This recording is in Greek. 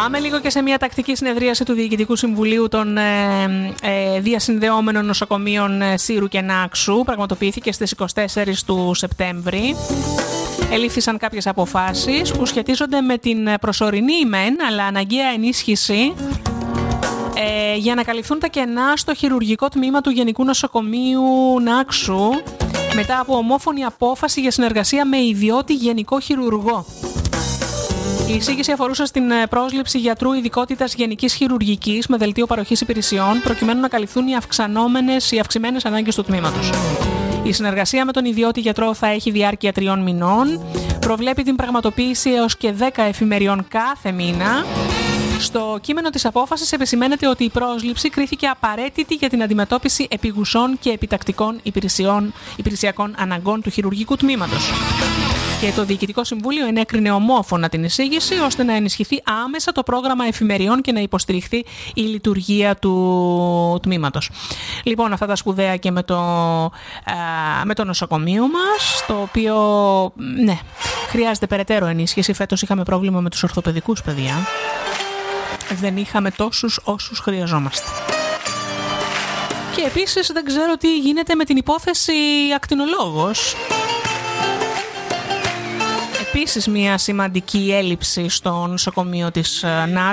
Πάμε λίγο και σε μια τακτική συνεδρίαση του Διοικητικού Συμβουλίου των διασυνδεόμενων νοσοκομείων Σύρου και Νάξου. Πραγματοποιήθηκε στις 24 του Σεπτέμβρη. Ελήφθησαν κάποιες αποφάσεις που σχετίζονται με την προσωρινή μεν, αλλά αναγκαία ενίσχυση για να καλυφθούν τα κενά στο χειρουργικό τμήμα του Γενικού Νοσοκομείου Νάξου μετά από ομόφωνη απόφαση για συνεργασία με ιδιώτη γενικό χειρουργό. Η εισήγηση αφορούσε στην πρόσληψη γιατρού ειδικότητας γενικής χειρουργικής με δελτίο παροχής υπηρεσιών προκειμένου να καλυφθούν οι αυξημένες ανάγκες του τμήματος. Η συνεργασία με τον ιδιώτη γιατρό θα έχει διάρκεια 3 μηνών. Προβλέπει την πραγματοποίηση έως και 10 εφημεριών κάθε μήνα. Στο κείμενο της απόφασης επισημαίνεται ότι η πρόσληψη κρίθηκε απαραίτητη για την αντιμετώπιση επιγουσών και επιτακτικών υπηρεσιακών αναγκών του χειρουργικού τμήματος. Και το Διοικητικό Συμβούλιο ενέκρινε ομόφωνα την εισήγηση ώστε να ενισχυθεί άμεσα το πρόγραμμα εφημεριών και να υποστηριχθεί η λειτουργία του τμήματος. Λοιπόν, αυτά τα σπουδαία και με το νοσοκομείο μας, το οποίο ναι, χρειάζεται περαιτέρω ενίσχυση. Φέτος είχαμε πρόβλημα με τους ορθοπαιδικούς, παιδιά. Δεν είχαμε τόσους όσους χρειαζόμαστε. Και επίσης δεν ξέρω τι γίνεται με την υπόθεση ακτινολόγος. Επίσης μια σημαντική έλλειψη στο νοσοκομείο της